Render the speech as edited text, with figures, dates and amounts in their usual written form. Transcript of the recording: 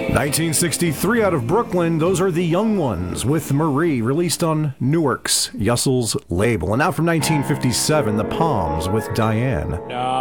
1963 out of Brooklyn, those are the Young Ones with Marie, released on Newark's Yustle's label. And now from 1957, the Palms with Diane.